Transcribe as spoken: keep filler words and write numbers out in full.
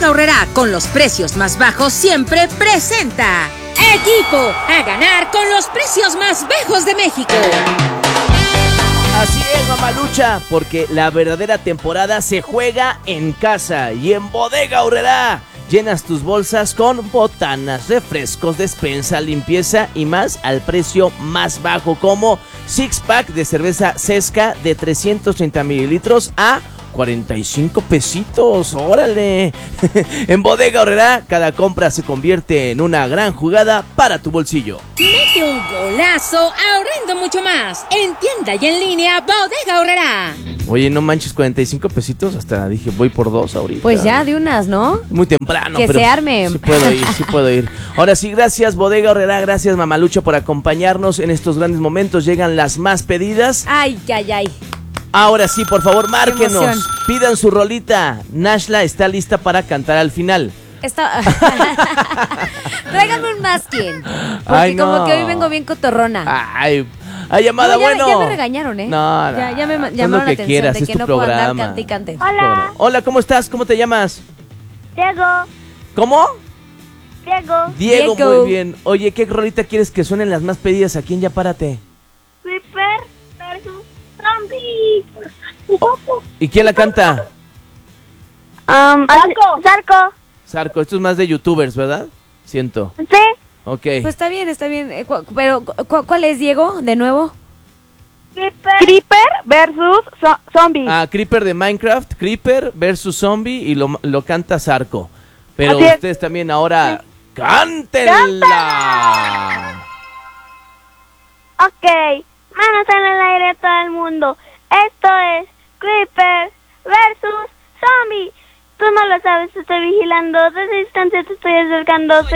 Bodega Aurrerá, con los precios más bajos siempre presenta Equipo a ganar con los precios más bajos de México. Así es, mamalucha, porque la verdadera temporada se juega en casa y en Bodega Aurrerá. Llenas tus bolsas con botanas, refrescos, despensa, limpieza y más al precio más bajo, como six pack de cerveza Cesca de trescientos treinta mililitros a cuarenta y cinco pesitos, órale. En Bodega Aurrerá, cada compra se convierte en una gran jugada para tu bolsillo. Mete un golazo ahorrando mucho más. En tienda y en línea, Bodega Aurrerá. Oye, no manches, cuarenta y cinco pesitos, hasta dije, voy por dos ahorita. Pues ya, de unas, ¿no? Muy temprano, que pero se arme. Sí puedo ir, sí puedo ir. Ahora sí, gracias Bodega Aurrerá, gracias Mamalucha por acompañarnos en estos grandes momentos. Llegan las más pedidas. Ay, ay, ay. Ahora sí, por favor, márquenos, pidan su rolita. Nashla está lista para cantar al final. Está... Tráigame un masking, porque Ay, no. como que hoy vengo bien cotorrona. Ay, ay, llamada, no, ya, bueno. ya me regañaron, ¿eh? No, no. Ya, ya me Haz llamaron lo la que atención quieras, de es que tu no puedo andar programa. cante y cante. Hola. Hola, ¿cómo estás? ¿Cómo te llamas? Diego. ¿Cómo? Diego. Diego, Diego. muy bien. Oye, ¿qué rolita quieres que suenen las más pedidas aquí en Ya Párate? Creeper versus Zombie. ¿Y quién la canta? Um, Zarco. Zarco. Zarco, esto es más de youtubers, ¿verdad? Siento. Sí. Ok. Pues está bien, está bien. Eh, cu- Pero, cu- ¿cuál es, Diego? De nuevo. Creeper. Creeper versus zo- Zombie. Ah, Creeper de Minecraft, Creeper versus Zombie y lo, lo canta Zarco. Pero Así es. ustedes también ahora, ¡cántenla! Ok. Manos en el aire todo el mundo. Esto es Creeper versus Zombie. Tú no lo sabes, te estoy vigilando. Desde distancia te estoy acercando.